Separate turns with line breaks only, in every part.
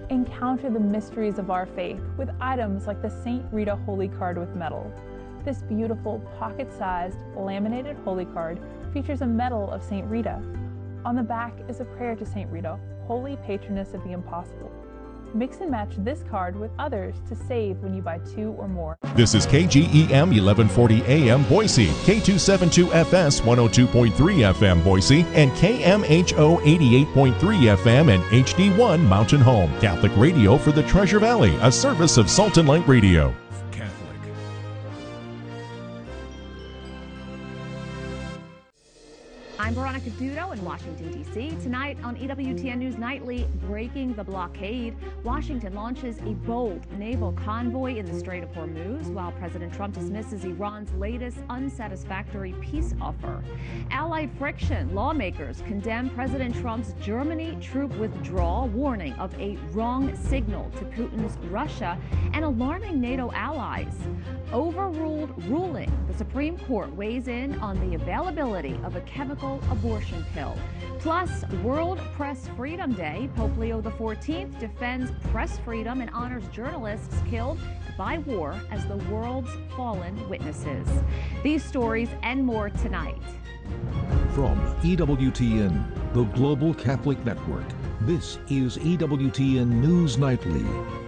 Encounter the mysteries of our faith with items like the St. Rita Holy Card with medal. This beautiful pocket-sized laminated holy card features a medal of St. Rita. On the back is a prayer to St. Rita, holy patroness of the impossible. Mix and match this card with others to save when you buy 2 or more.
This is KGEM 1140 AM Boise, K272FS 102.3 FM Boise, and KMHO 88.3 FM and HD1 Mountain Home. Catholic radio for the Treasure Valley, a service of Salt and Light Radio.
I'm Veronica Dudo in Washington, D.C. Tonight on EWTN News Nightly, breaking the blockade. Washington launches a bold naval convoy in the Strait of Hormuz, while President Trump dismisses Iran's latest unsatisfactory peace offer. Allied friction. Lawmakers condemn President Trump's Germany troop withdrawal, warning of a wrong signal to Putin's Russia and alarming NATO allies. Overruled ruling. The Supreme Court weighs in on the availability of a chemical abortion pill. Plus, World Press Freedom Day. Pope Leo XIV defends press freedom and honors journalists killed by war as the world's fallen witnesses. These stories and more tonight.
From EWTN, the Global Catholic Network, this is EWTN News Nightly.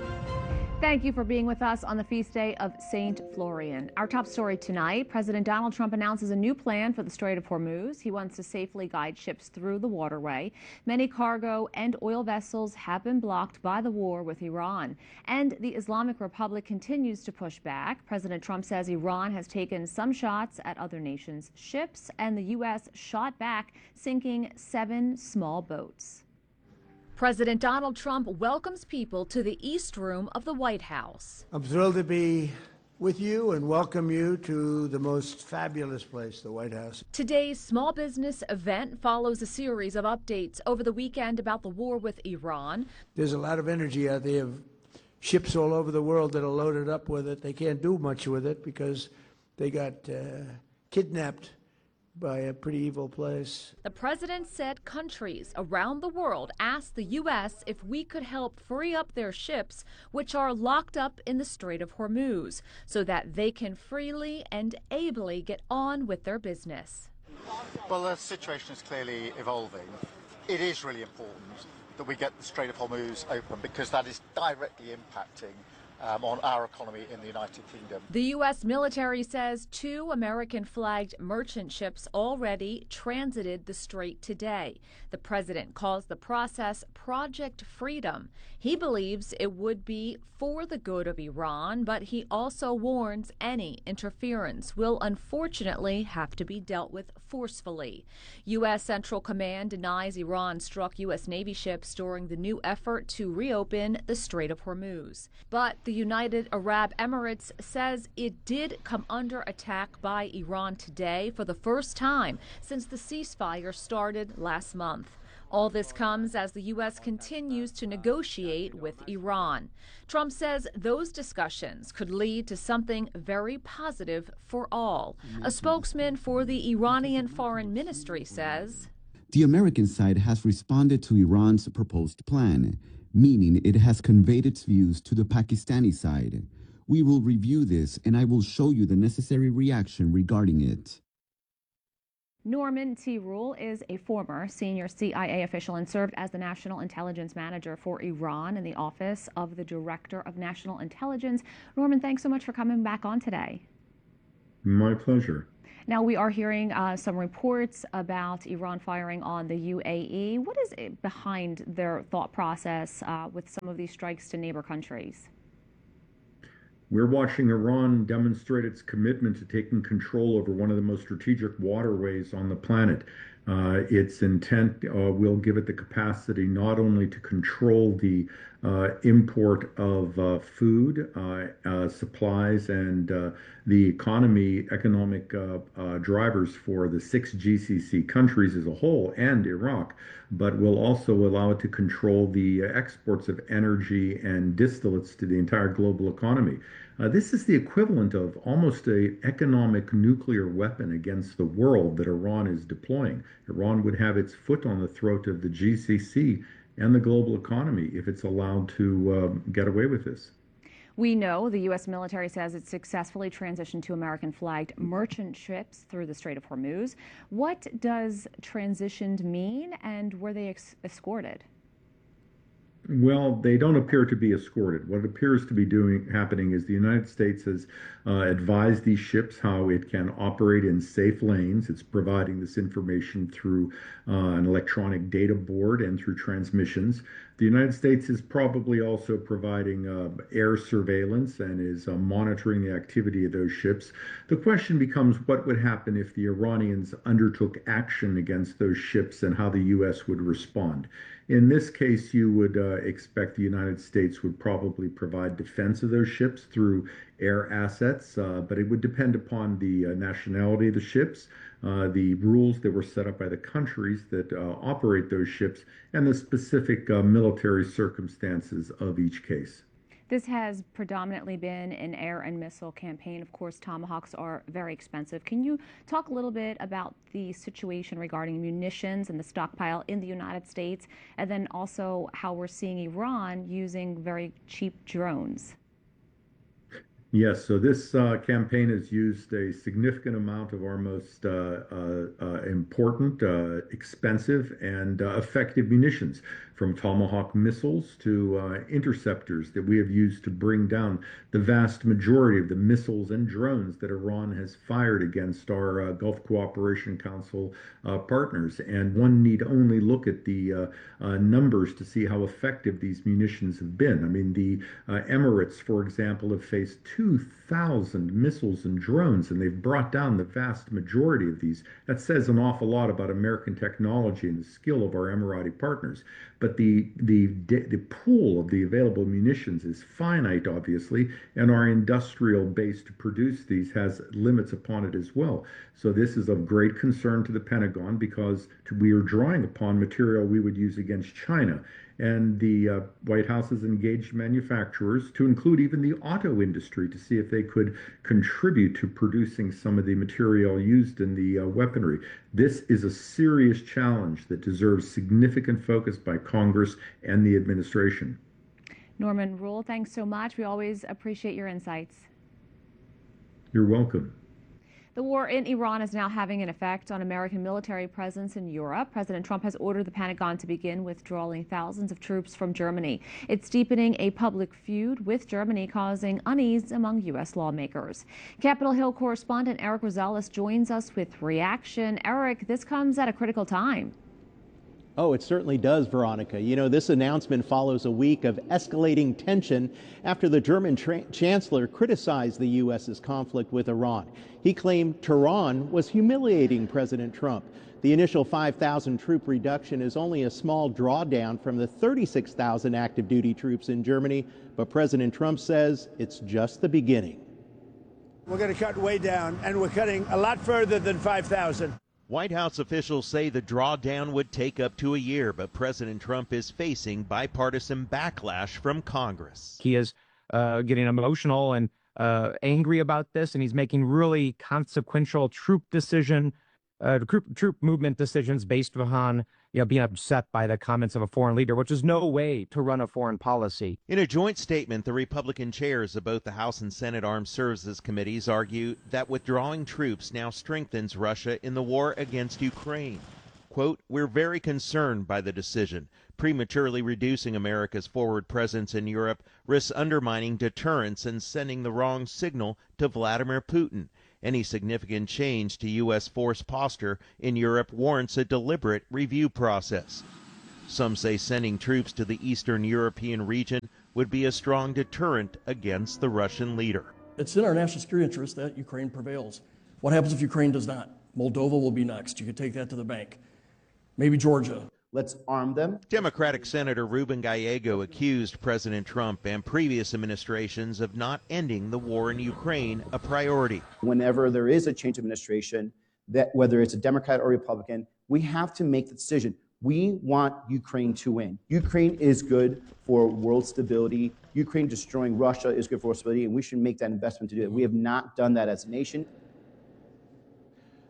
Thank you for being with us on the feast day of St. Florian. Our top story tonight, President Donald Trump announces a new plan for the Strait of Hormuz. He wants to safely guide ships through the waterway. Many cargo and oil vessels have been blocked by the war with Iran. And the Islamic Republic continues to push back. President Trump says Iran has taken some shots at other nations' ships, and the U.S. shot back, sinking 7 small boats. President Donald Trump welcomes people to the East Room of the White House.
I'm thrilled to be with you and welcome you to the most fabulous place, the White House.
Today's small business event follows a series of updates over the weekend about the war with Iran.
There's a lot of energy out there of ships all over the world that are loaded up with it. They can't do much with it because they got kidnapped by a pretty evil place.
The president said countries around the world asked the U.S. if we could help free up their ships, which are locked up in the Strait of Hormuz, so that they can freely and ably get on with their business.
Well, the situation is clearly evolving. It is really important that we get the Strait of Hormuz open because that is directly impacting on our economy in the United Kingdom.
The U.S. military says 2 American-flagged merchant ships already transited the strait today. The president calls the process Project Freedom. He believes it would be for the good of Iran, but he also warns any interference will unfortunately have to be dealt with forcefully. U.S. Central Command denies Iran struck U.S. Navy ships during the new effort to reopen the Strait of Hormuz. But the United Arab Emirates says it did come under attack by Iran today for the first time since the ceasefire started last month. All this comes as the U.S. continues to negotiate with Iran. Trump says those discussions could lead to something very positive for all. A spokesman for the Iranian Foreign Ministry says,
the American side has responded to Iran's proposed plan, meaning it has conveyed its views to the Pakistani side. We will review this, and I will show you the necessary reaction regarding it.
Norman T. Rule is a former senior CIA official and served as the National Intelligence Manager for Iran in the Office of the Director of National Intelligence. Norman, thanks so much for coming back on today.
My pleasure.
Now, we are hearing some reports about Iran firing on the UAE. What is behind their thought process with some of these strikes to neighbor countries?
We're watching Iran demonstrate its commitment to taking control over one of the most strategic waterways on the planet. Its intent will give it the capacity not only to control the import of food, supplies, and the economic drivers for the 6 GCC countries as a whole and Iraq, but will also allow it to control the exports of energy and distillates to the entire global economy. This is the equivalent of almost an economic nuclear weapon against the world that Iran is deploying. Iran would have its foot on the throat of the GCC and the global economy if it's allowed to get away with this.
We know the U.S. military says it successfully transitioned to American-flagged merchant ships through the Strait of Hormuz. What does transitioned mean, and were they escorted?
Well, they don't appear to be escorted. What appears to be happening is the United States has advised these ships how it can operate in safe lanes. It's providing this information through an electronic data board and through transmissions. The United States is probably also providing air surveillance and is monitoring the activity of those ships. The question becomes what would happen if the Iranians undertook action against those ships and how the U.S. would respond. In this case, you would expect the United States would probably provide defense of those ships through air assets, but it would depend upon the nationality of the ships, the rules that were set up by the countries that operate those ships, and the specific military circumstances of each case.
This has predominantly been an air and missile campaign. Of course, Tomahawks are very expensive. Can you talk a little bit about the situation regarding munitions and the stockpile in the United States, and then also how we're seeing Iran using very cheap drones?
Yes, so this campaign has used a significant amount of our most important, expensive, and effective munitions, from Tomahawk missiles to interceptors that we have used to bring down the vast majority of the missiles and drones that Iran has fired against our Gulf Cooperation Council partners. And one need only look at the numbers to see how effective these munitions have been. I mean, the Emirates, for example, have faced 2,000 missiles and drones, and they've brought down the vast majority of these. That says an awful lot about American technology and the skill of our Emirati partners. But the pool of the available munitions is finite, obviously, and our industrial base to produce these has limits upon it as well. So this is of great concern to the Pentagon because we are drawing upon material we would use against China. And the White House has engaged manufacturers, to include even the auto industry, to see if they could contribute to producing some of the material used in the weaponry. This is a serious challenge that deserves significant focus by Congress and the administration.
Norman Rule, thanks so much. We always appreciate your insights.
You're welcome.
The war in Iran is now having an effect on American military presence in Europe. President Trump has ordered the Pentagon to begin withdrawing thousands of troops from Germany. It's deepening a public feud with Germany, causing unease among U.S. lawmakers. Capitol Hill correspondent Eric Rosales joins us with reaction. Eric, this comes at a critical time.
Oh, it certainly does, Veronica. You know, this announcement follows a week of escalating tension after the German chancellor criticized the U.S.'s conflict with Iran. He claimed Tehran was humiliating President Trump. The initial 5,000 troop reduction is only a small drawdown from the 36,000 active duty troops in Germany, but President Trump says it's just the beginning.
We're going to cut way down, and we're cutting a lot further than 5,000.
White House officials say the drawdown would take up to a year, but President Trump is facing bipartisan backlash from Congress.
He is getting emotional and angry about this, and he's making really consequential troop movement decisions based upon being upset by the comments of a foreign leader, which is no way to run a foreign policy.
In a joint statement, the Republican chairs of both the House and Senate Armed Services Committees argue that withdrawing troops now strengthens Russia in the war against Ukraine. Quote, "We're very concerned by the decision. Prematurely reducing America's forward presence in Europe risks undermining deterrence and sending the wrong signal to Vladimir Putin. Any significant change to U.S. force posture in Europe warrants a deliberate review process." Some say sending troops to the Eastern European region would be a strong deterrent against the Russian leader.
It's in our national security interest that Ukraine prevails. What happens if Ukraine does not? Moldova will be next. You could take that to the bank. Maybe Georgia.
Let's arm them.
Democratic Senator Ruben Gallego accused President Trump and previous administrations of not ending the war in Ukraine a priority.
Whenever there is a change of administration, that whether it's a Democrat or Republican, we have to make the decision. We want Ukraine to win. Ukraine is good for world stability. Ukraine destroying Russia is good for world stability, and we should make that investment to do it. We have not done that as a nation.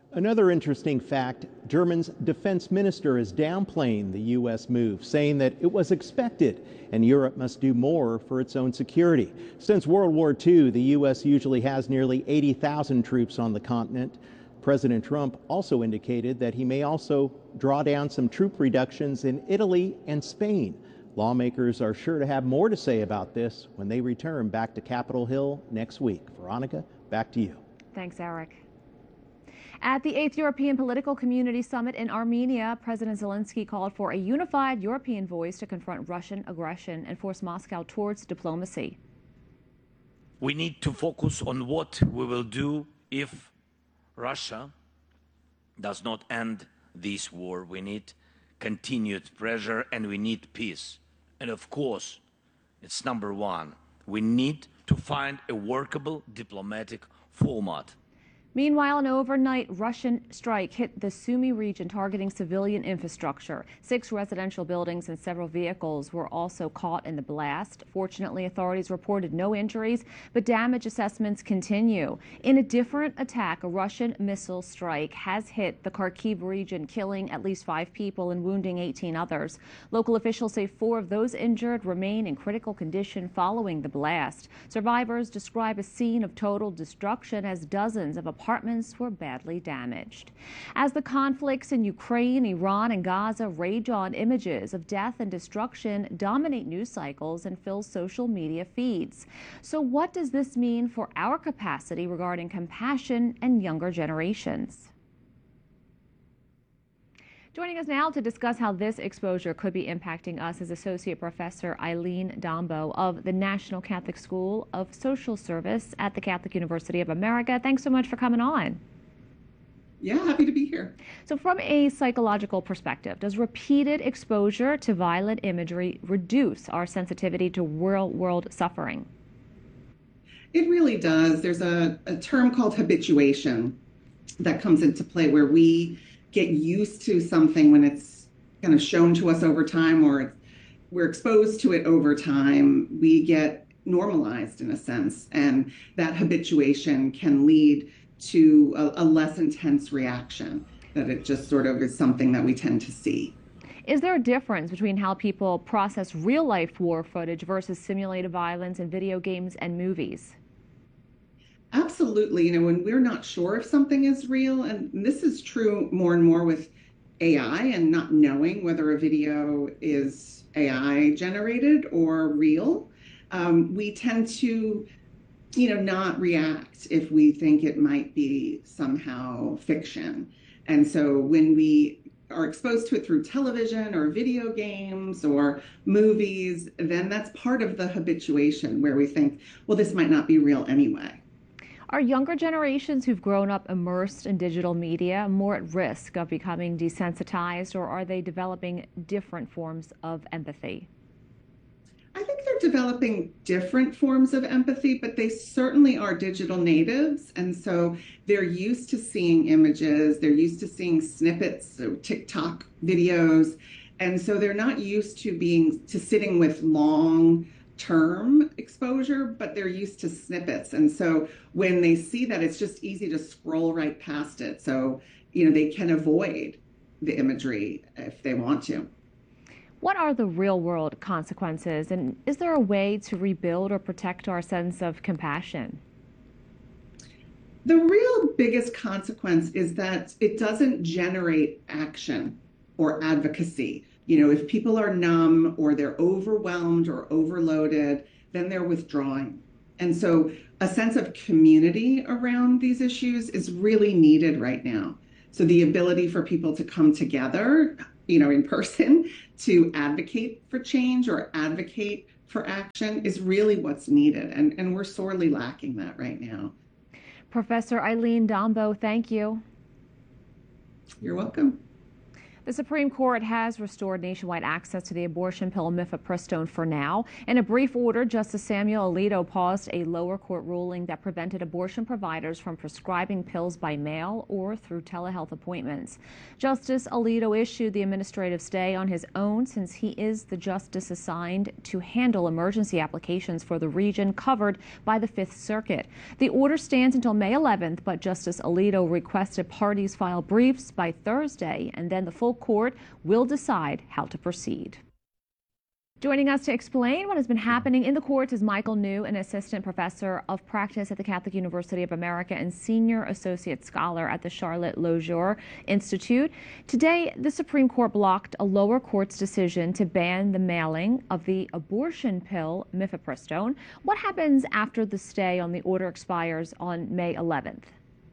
Another interesting fact, Germany's defense minister is downplaying the U.S. move, saying that it was expected and Europe must do more for its own security. Since World War II, the U.S. usually has nearly 80,000 troops on the continent. President Trump also indicated that he may also draw down some troop reductions in Italy and Spain. Lawmakers are sure to have more to say about this when they return back to Capitol Hill next week. Veronica, back to you.
Thanks, Eric. At the 8th European Political Community Summit in Armenia, President Zelensky called for a unified European voice to confront Russian aggression and force Moscow towards diplomacy.
We need to focus on what we will do if Russia does not end this war. We need continued pressure and we need peace. And of course, it's number one. We need to find a workable diplomatic format.
Meanwhile, an overnight Russian strike hit the Sumy region, targeting civilian infrastructure. 6 residential buildings and several vehicles were also caught in the blast. Fortunately, authorities reported no injuries, but damage assessments continue. In a different attack, a Russian missile strike has hit the Kharkiv region, killing at least 5 people and wounding 18 others. Local officials say 4 of those injured remain in critical condition following the blast. Survivors describe a scene of total destruction as dozens of apartments were badly damaged. As the conflicts in Ukraine, Iran, and Gaza rage on, images of death and destruction dominate news cycles and fill social media feeds. So what does this mean for our capacity regarding compassion and younger generations? Joining us now to discuss how this exposure could be impacting us is Associate Professor Eileen Dombo of the National Catholic School of Social Service at the Catholic University of America. Thanks so much for coming on.
Yeah, happy to be here.
So from a psychological perspective, does repeated exposure to violent imagery reduce our sensitivity to real-world suffering?
It really does. There's a term called habituation that comes into play where we get used to something when it's kind of shown to us over time, or we're exposed to it over time. We get normalized in a sense, and that habituation can lead to a less intense reaction, that it just sort of is something that we tend to see.
Is there a difference between how people process real-life war footage versus simulated violence in video games and movies?
Absolutely. When we're not sure if something is real, and this is true more and more with AI and not knowing whether a video is AI generated or real, we tend to, not react if we think it might be somehow fiction. And so when we are exposed to it through television or video games or movies, then that's part of the habituation where we think, well, this might not be real anyway.
Are younger generations who've grown up immersed in digital media more at risk of becoming desensitized, or are they developing different forms of empathy?
I think they're developing different forms of empathy, but they certainly are digital natives. And so they're used to seeing images, they're used to seeing snippets of TikTok videos. And so they're not used to sitting with long-term exposure, but they're used to snippets. And so when they see that, it's just easy to scroll right past it. So, they can avoid the imagery if they want to.
What are the real-world consequences, and is there a way to rebuild or protect our sense of compassion?
The real biggest consequence is that it doesn't generate action or advocacy. If people are numb or they're overwhelmed or overloaded, then they're withdrawing. And so a sense of community around these issues is really needed right now. So the ability for people to come together, in person to advocate for change or advocate for action is really what's needed. And we're sorely lacking that right now.
Professor Eileen Dombo, thank you.
You're welcome.
The Supreme Court has restored nationwide access to the abortion pill mifepristone for now. In a brief order, Justice Samuel Alito paused a lower court ruling that prevented abortion providers from prescribing pills by mail or through telehealth appointments. Justice Alito issued the administrative stay on his own since he is the justice assigned to handle emergency applications for the region covered by the Fifth Circuit. The order stands until May 11th, but Justice Alito requested parties file briefs by Thursday, and then the full court will decide how to proceed. Joining us to explain what has been happening in the courts is Michael New, an assistant professor of practice at the Catholic University of America and senior associate scholar at the Charlotte Lozier Institute. Today, the Supreme Court blocked a lower court's decision to ban the mailing of the abortion pill mifepristone. What happens after the stay on the order expires on May 11th?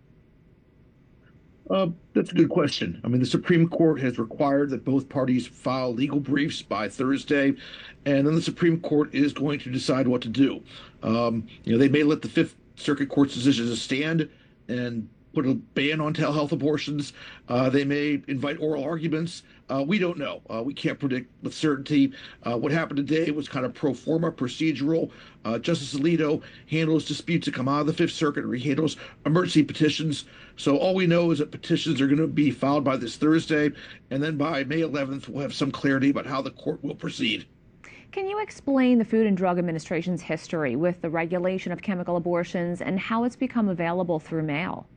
That's a good question. I mean, the Supreme Court has required that both parties file legal briefs by Thursday, and then the Supreme Court is going to decide what to do. They may let the Fifth Circuit Court's decisions stand and put a ban on telehealth abortions. They may invite oral arguments. We don't know. We can't predict with certainty. What happened today was kind of pro forma, procedural. Justice Alito handles disputes that come out of the Fifth Circuit, or he handles emergency petitions. So all we know is that petitions are going to be filed by this Thursday, and then by May 11th, we'll have some clarity about how the court will proceed.
Can you explain the Food and Drug Administration's history with the regulation of chemical abortions and how it's become available through mail?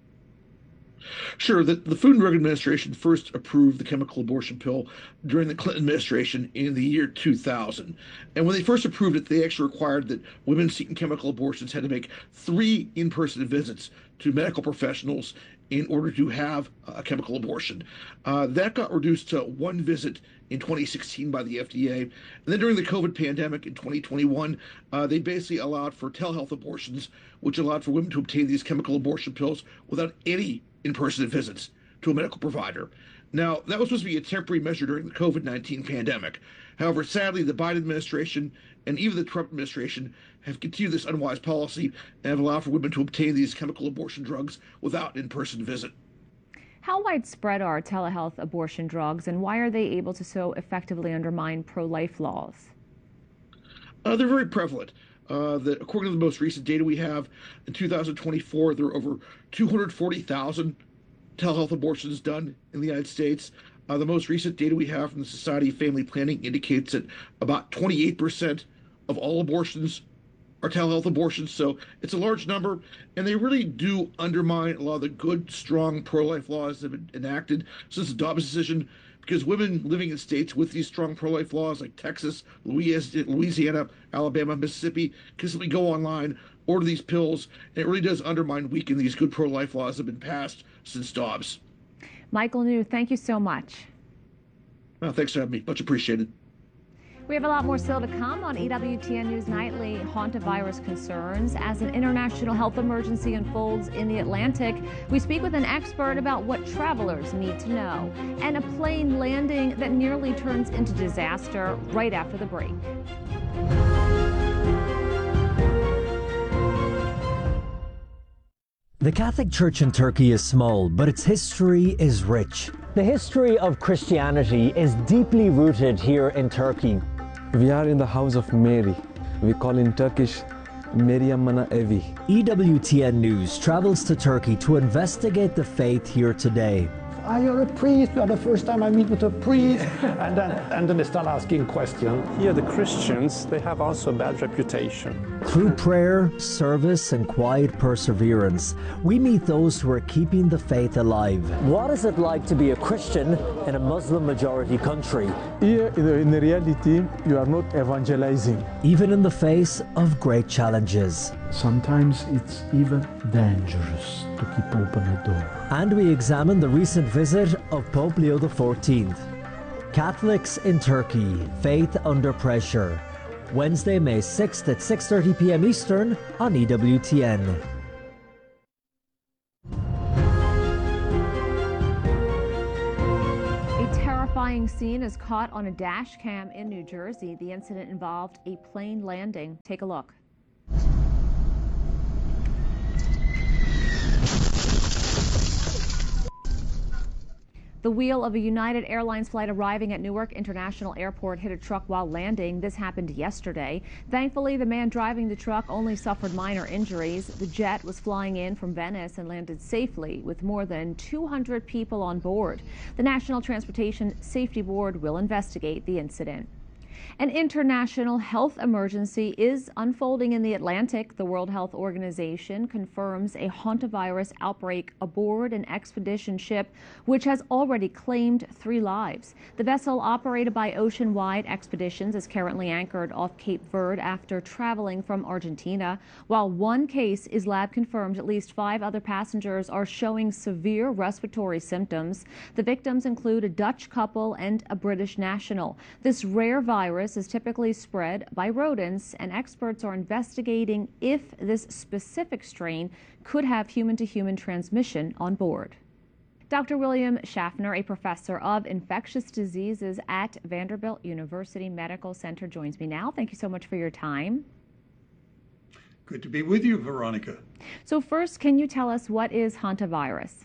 Sure. The Food and Drug Administration first approved the chemical abortion pill during the Clinton administration in the year 2000. And when they first approved it, they actually required that women seeking chemical abortions had to make 3 in-person visits to medical professionals in order to have a chemical abortion. That got reduced to 1 visit in 2016 by the FDA. And then during the COVID pandemic in 2021, they basically allowed for telehealth abortions, which allowed for women to obtain these chemical abortion pills without any in-person visits to a medical provider. Now, that was supposed to be a temporary measure during the COVID-19 pandemic. However, sadly, the Biden administration and even the Trump administration have continued this unwise policy and have allowed for women to obtain these chemical abortion drugs without an in-person visit.
How widespread are telehealth abortion drugs, and why are they able to so effectively undermine pro-life laws?
They're very prevalent. According to the most recent data we have, in 2024, there were over 240,000 telehealth abortions done in the United States. The most recent data we have from the Society of Family Planning indicates that about 28% of all abortions are telehealth abortions. So it's a large number, and they really do undermine a lot of the good, strong pro-life laws that have been enacted since the Dobbs decision, because women living in states with these strong pro-life laws like Texas, Louisiana, Alabama, Mississippi can simply go online, order these pills, and it really does undermine, weaken these good pro-life laws that have been passed since Dobbs.
Michael New, thank you so much.
Thanks for having me. Much appreciated.
We have a lot more still to come on EWTN News Nightly. Hantavirus concerns as an international health emergency unfolds in the Atlantic. We speak with an expert about what travelers need to know, and a plane landing that nearly turns into disaster right after the break.
The Catholic Church in Turkey is small, but its history is rich. The history of Christianity is deeply rooted here in Turkey.
We are in the house of Mary. We call in Turkish, Meryem Mana Evi.
EWTN News travels to Turkey to investigate the faith here today.
You're a priest. The first time I meet with a priest, and then they start asking questions.
Here, the Christians, they have also a bad reputation.
Through prayer, service, and quiet perseverance, we meet those who are keeping the faith alive. What is it like to be a Christian in a Muslim-majority country?
Here, in the reality, you are not evangelizing.
Even in the face of great challenges.
Sometimes it's even dangerous to keep open a door.
And we examine the recent visit of Pope Leo XIV. Catholics in Turkey, faith under pressure. Wednesday, May 6th at 6:30 p.m. Eastern on EWTN.
A terrifying scene is caught on a dash cam in New Jersey. The incident involved a plane landing. Take a look. The wheel of a United Airlines flight arriving at Newark International Airport hit a truck while landing. This happened yesterday. Thankfully, the man driving the truck only suffered minor injuries. The jet was flying in from Venice and landed safely with more than 200 people on board. The National Transportation Safety Board will investigate the incident. An international health emergency is unfolding in the Atlantic. The World Health Organization confirms a hantavirus outbreak aboard an expedition ship, which has already claimed 3 lives. The vessel, operated by Ocean-Wide Expeditions, is currently anchored off Cape Verde after traveling from Argentina. While 1 case is lab confirmed, at least 5 other passengers are showing severe respiratory symptoms. The victims include a Dutch couple and a British national. This rare virus is typically spread by rodents, and experts are investigating if this specific strain could have human-to-human transmission on board. Dr. William Schaffner, a professor of infectious diseases at Vanderbilt University Medical Center, joins me now. Thank you so much for your time.
Good to be with you, Veronica.
So first, can you tell us what is hantavirus?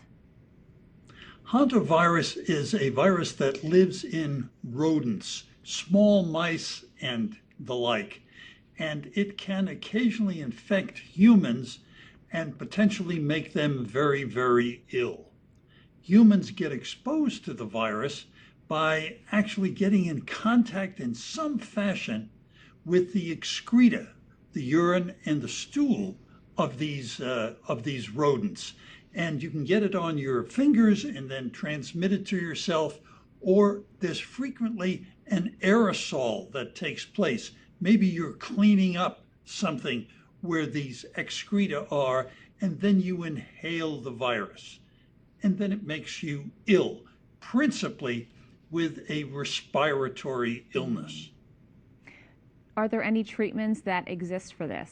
Hantavirus is a virus that lives in rodents, small mice and the like, and it can occasionally infect humans and potentially make them very, very ill. Humans get exposed to the virus by actually getting in contact in some fashion with the excreta, the urine and the stool of these rodents. And you can get it on your fingers and then transmit it to yourself, or there's frequently an aerosol that takes place. Maybe you're cleaning up something where these excreta are, and then you inhale the virus. And then it makes you ill, principally with a respiratory illness.
Are there any treatments that exist for this?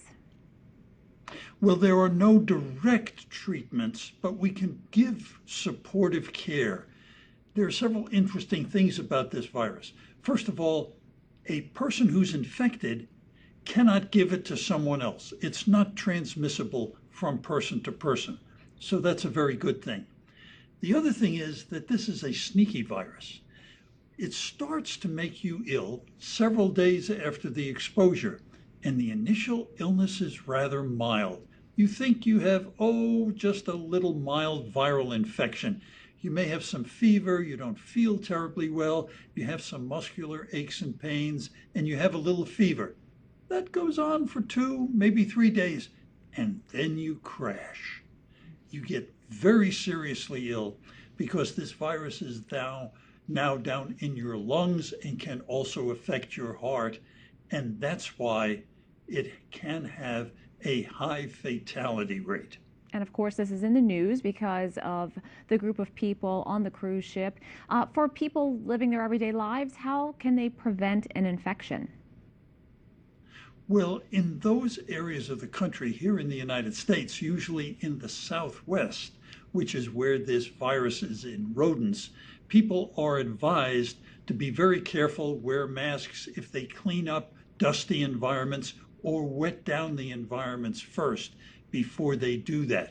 Well, there are no direct treatments, but we can give supportive care. There are several interesting things about this virus. First of all, a person who's infected cannot give it to someone else. It's not transmissible from person to person. So that's a very good thing. The other thing is that this is a sneaky virus. It starts to make you ill several days after the exposure, and the initial illness is rather mild. You think you have, just a little mild viral infection. You may have some fever, you don't feel terribly well, you have some muscular aches and pains, and you have a little fever. That goes on for 2, maybe 3 days, and then you crash. You get very seriously ill because this virus is now down in your lungs and can also affect your heart, and that's why it can have a high fatality rate.
And of course, this is in the news because of the group of people on the cruise ship. For people living their everyday lives, how can they prevent an infection?
Well, in those areas of the country here in the United States, usually in the Southwest, which is where this virus is in rodents, people are advised to be very careful, wear masks if they clean up dusty environments or wet down the environments first before they do that.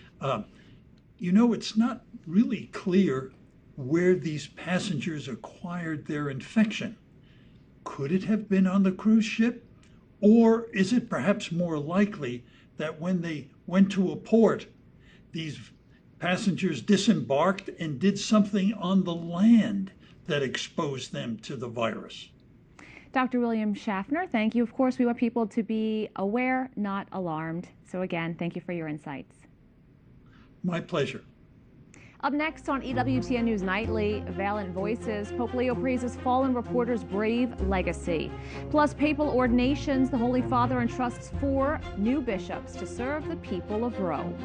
It's not really clear where these passengers acquired their infection. Could it have been on the cruise ship? Or is it perhaps more likely that when they went to a port, these passengers disembarked and did something on the land that exposed them to the virus?
Dr. William Schaffner, thank you. Of course, we want people to be aware, not alarmed. So again, thank you for your insights.
My pleasure.
Up next on EWTN News Nightly, Valiant Voices, Pope Leo praises fallen reporter's brave legacy. Plus, papal ordinations, the Holy Father entrusts 4 new bishops to serve the people of Rome.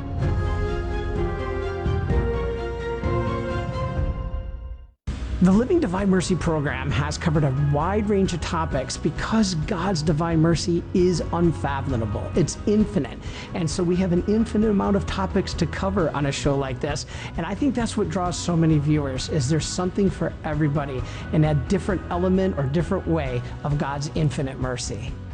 The Living Divine Mercy program has covered a wide range of topics because God's divine mercy is unfathomable. It's infinite. And so we have an infinite amount of topics to cover on a show like this. And I think that's what draws so many viewers, is there's something for everybody in a different element or different way of God's infinite mercy.